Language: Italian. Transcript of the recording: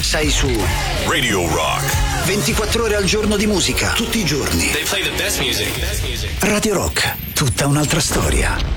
Sei su Radio Rock. 24 ore al giorno di musica, tutti i giorni. They play the best music. Radio Rock, tutta un'altra storia.